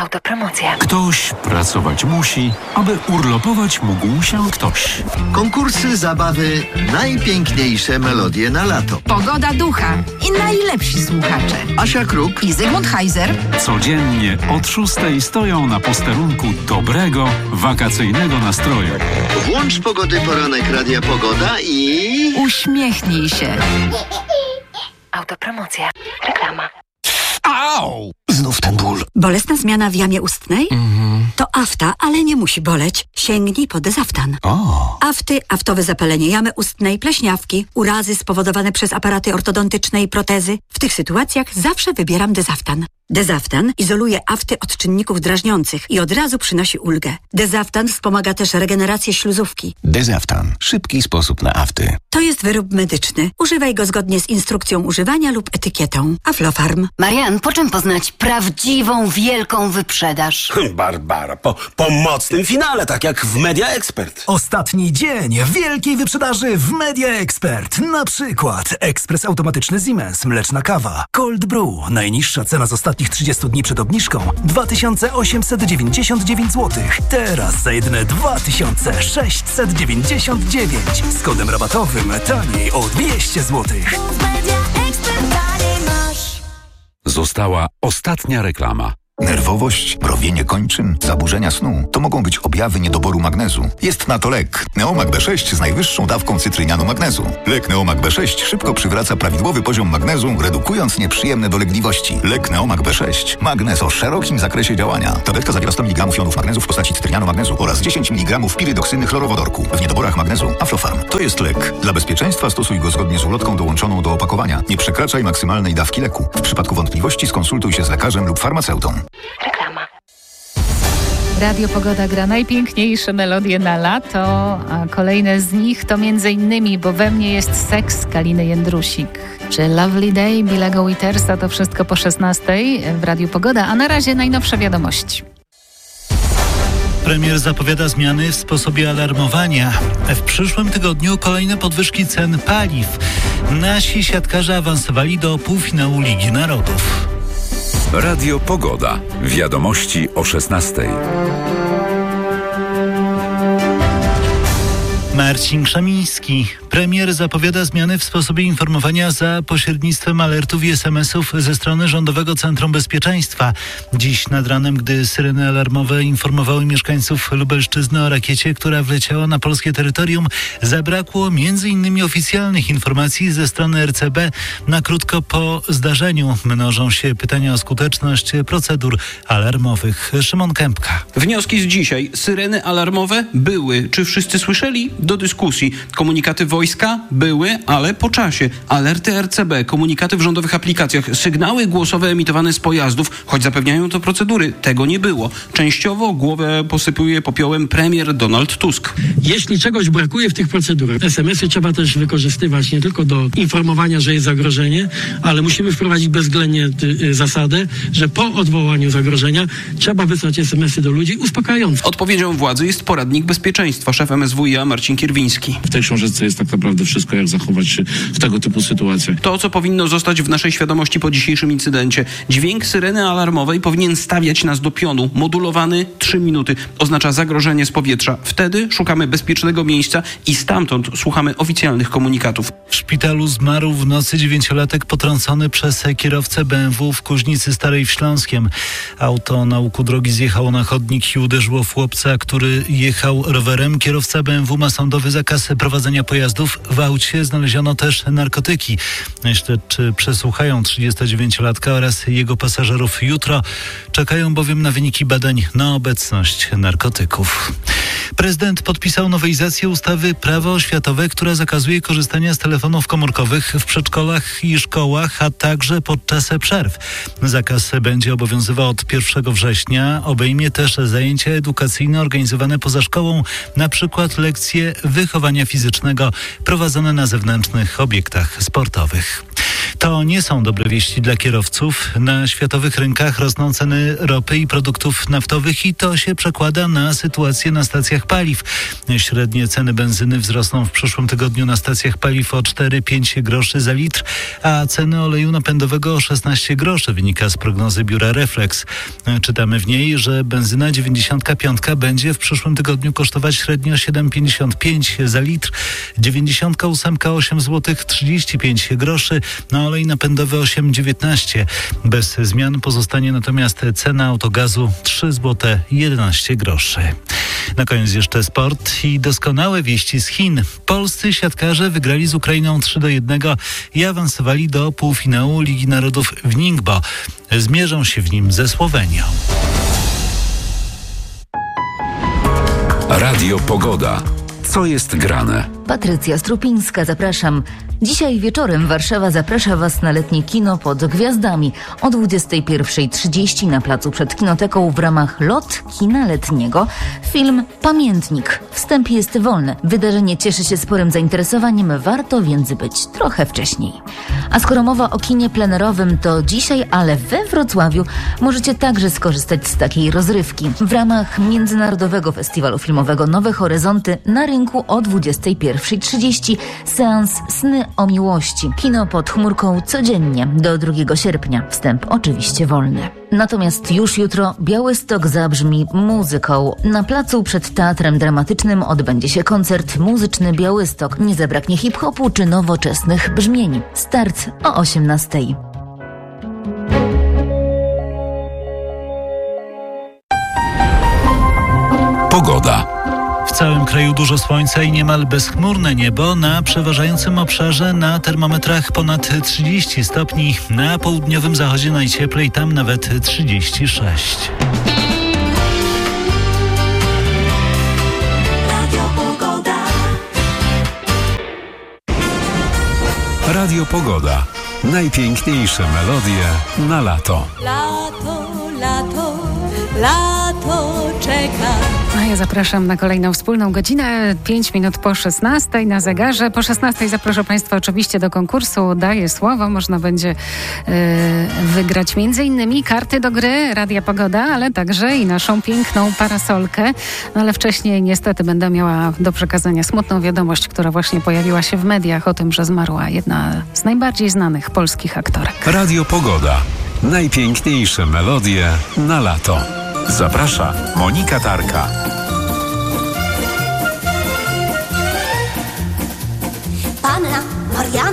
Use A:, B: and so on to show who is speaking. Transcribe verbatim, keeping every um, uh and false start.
A: Autopromocja.
B: Ktoś pracować musi, aby urlopować mógł się ktoś.
C: Konkursy, zabawy, najpiękniejsze melodie na lato.
D: Pogoda ducha i najlepsi słuchacze.
C: Asia Kruk
D: I Zygmunt Heiser.
B: Codziennie od szóstej stoją na posterunku dobrego, wakacyjnego nastroju.
C: Włącz Pogody Poranek Radia Pogoda i...
D: Uśmiechnij się.
A: Autopromocja. Reklama.
E: Au! Znów ten ból.
F: Bolesna zmiana w jamie ustnej?
E: Mhm.
F: To afta, ale nie musi boleć. Sięgnij po Dezaftan.
E: O.
F: Afty, aftowe zapalenie jamy ustnej, pleśniawki, urazy spowodowane przez aparaty ortodontyczne i protezy. W tych sytuacjach zawsze wybieram Dezaftan. Dezaftan izoluje afty od czynników drażniących i od razu przynosi ulgę. Dezaftan wspomaga też regenerację śluzówki.
E: Dezaftan. Szybki sposób na afty.
F: To jest wyrób medyczny. Używaj go zgodnie z instrukcją używania lub etykietą. Aflofarm.
G: Marian, po czym poznać prawdziwą, wielką wyprzedaż?
H: Barbara, po, po mocnym finale, tak jak w Media Expert.
I: Ostatni dzień wielkiej wyprzedaży w Media Expert. Na przykład ekspres automatyczny Siemens, mleczna kawa, Cold Brew. Najniższa cena z ostatnich trzydziestu dni przed obniżką dwa tysiące osiemset dziewięćdziesiąt dziewięć złotych. Teraz za jedyne dwa tysiące sześćset dziewięćdziesiąt dziewięć. Z kodem rabatowym taniej o dwieście złotych.
B: Została ostatnia reklama.
J: Nerwowość, mrowienie kończyn, zaburzenia snu to mogą być objawy niedoboru magnezu. Jest na to lek Neomag B sześć z najwyższą dawką cytrynianu magnezu. Lek Neomag B sześć szybko przywraca prawidłowy poziom magnezu, redukując nieprzyjemne dolegliwości. Lek Neomag B sześć. Magnez o szerokim zakresie działania. Tabletka zawiera sto miligramów jonów magnezu w postaci cytrynianu magnezu oraz dziesięć miligramów pirydoksyny chlorowodorku. W niedoborach magnezu Aflofarm. To jest lek. Dla bezpieczeństwa stosuj go zgodnie z ulotką dołączoną do opakowania. Nie przekraczaj maksymalnej dawki leku. W przypadku wątpliwości skonsultuj się z lekarzem lub farmaceutą.
A: Reklama.
K: Radio Pogoda gra najpiękniejsze melodie na lato, a kolejne z nich to między innymi Bo we mnie jest seks Kaliny Jędrusik, czy Lovely Day Billego Withersa. To wszystko po szesnastej w Radiu Pogoda, a na razie najnowsze wiadomości.
L: Premier zapowiada zmiany w sposobie alarmowania. W przyszłym tygodniu kolejne podwyżki cen paliw. Nasi siatkarze awansowali do półfinału Ligi Narodów.
B: Radio Pogoda. Wiadomości o szesnastej.
L: Marcin Krzemiński. Premier zapowiada zmiany w sposobie informowania za pośrednictwem alertów i es em esów ze strony Rządowego Centrum Bezpieczeństwa. Dziś nad ranem, gdy syreny alarmowe informowały mieszkańców Lubelszczyzny o rakiecie, która wleciała na polskie terytorium, zabrakło między innymi oficjalnych informacji ze strony er ce be. Na krótko po zdarzeniu mnożą się pytania o skuteczność procedur alarmowych. Szymon Kępka.
M: Wnioski z dzisiaj. Syreny alarmowe były. Czy wszyscy słyszeli? Do dyskusji. Komunikaty wojska były, ale po czasie. Alerty er ce be, komunikaty w rządowych aplikacjach, sygnały głosowe emitowane z pojazdów, choć zapewniają to procedury. Tego nie było. Częściowo głowę posypuje popiołem premier Donald Tusk.
N: Jeśli czegoś brakuje w tych procedurach, es em esy trzeba też wykorzystywać nie tylko do informowania, że jest zagrożenie, ale musimy wprowadzić bezwzględnie y, zasadę, że po odwołaniu zagrożenia trzeba wysłać es em esy do ludzi uspokajające.
M: Odpowiedzią władzy jest poradnik bezpieczeństwa. Szef em es wu i a Marcin Kierwiński.
O: W tej książeczce jest tak naprawdę wszystko, jak zachować się w tego typu sytuacjach.
M: To, co powinno zostać w naszej świadomości po dzisiejszym incydencie. Dźwięk syreny alarmowej powinien stawiać nas do pionu. Modulowany trzy minuty. Oznacza zagrożenie z powietrza. Wtedy szukamy bezpiecznego miejsca i stamtąd słuchamy oficjalnych komunikatów.
L: W szpitalu zmarł w nocy dziewięciolatek potrącony przez kierowcę be em wu w Kuźnicy Starej w Śląskiem. Auto na łuku drogi zjechało na chodnik i uderzyło w chłopca, który jechał rowerem. Kierowca be em wu ma sądowy zakaz prowadzenia pojazdów. W aucie znaleziono też narkotyki. Śledczy przesłuchają trzydziestodziewięciolatka oraz jego pasażerów jutro. Czekają bowiem na wyniki badań na obecność narkotyków. Prezydent podpisał nowelizację ustawy Prawo oświatowe, która zakazuje korzystania z telefonów komórkowych w przedszkolach i szkołach, a także podczas przerw. Zakaz będzie obowiązywał od pierwszego września. Obejmie też zajęcia edukacyjne organizowane poza szkołą, na przykład lekcje wychowania fizycznego prowadzone na zewnętrznych obiektach sportowych. To nie są dobre wieści dla kierowców. Na światowych rynkach rosną ceny ropy i produktów naftowych i to się przekłada na sytuację na stacjach paliw. Średnie ceny benzyny wzrosną w przyszłym tygodniu na stacjach paliw o cztery pięć groszy za litr, a ceny oleju napędowego o szesnaście groszy, wynika z prognozy biura Reflex. Czytamy w niej, że benzyna dziewięćdziesiąt pięć będzie w przyszłym tygodniu kosztować średnio siedem pięćdziesiąt pięć za litr, dziewięćdziesiąt osiem osiem złotych trzydzieści pięć groszy, na olej napędowy osiem dziewiętnaście. Bez zmian pozostanie natomiast cena autogazu trzy złote jedenaście groszy. Na koniec jeszcze sport i doskonałe wieści z Chin. Polscy siatkarze wygrali z Ukrainą trzy do jednego i awansowali do półfinału Ligi Narodów w Ningbo. Zmierzą się w nim ze Słowenią.
B: Radio Pogoda. Co jest grane?
P: Patrycja Strupińska, zapraszam. Dzisiaj wieczorem Warszawa zaprasza Was na letnie kino pod gwiazdami o dwudziestej pierwszej trzydzieści na placu przed Kinoteką w ramach Lot Kina Letniego film Pamiętnik. Wstęp jest wolny. Wydarzenie cieszy się sporym zainteresowaniem, warto więc być trochę wcześniej. A skoro mowa o kinie plenerowym, to dzisiaj, ale we Wrocławiu możecie także skorzystać z takiej rozrywki. W ramach Międzynarodowego Festiwalu Filmowego Nowe Horyzonty na rynku o dwudziestej pierwszej trzydzieści seans Sny o miłości. Kino pod chmurką codziennie do drugiego sierpnia. Wstęp oczywiście wolny. Natomiast już jutro Białystok zabrzmi muzyką. Na placu przed Teatrem Dramatycznym odbędzie się koncert muzyczny Białystok. Nie zabraknie hip-hopu czy nowoczesnych brzmień. Start o osiemnastej.
B: Pogoda.
L: W całym kraju dużo słońca i niemal bezchmurne niebo. Na przeważającym obszarze na termometrach ponad trzydzieści stopni. Na południowym zachodzie najcieplej, tam nawet trzydzieści sześć.
B: Radio Pogoda. Najpiękniejsze melodie na lato.
Q: Lato, lato, lato czeka.
K: A ja zapraszam na kolejną wspólną godzinę, pięć minut po szesnastej na zegarze. Po szesnastej zaproszę Państwa oczywiście do konkursu Daję Słowo. Można będzie yy, wygrać między innymi karty do gry Radia Pogoda, ale także i naszą piękną parasolkę. No ale wcześniej niestety będę miała do przekazania smutną wiadomość, która właśnie pojawiła się w mediach o tym, że zmarła jedna z najbardziej znanych polskich aktorek.
B: Radio Pogoda. Najpiękniejsze melodie na lato. Zaprasza Monika Tarka.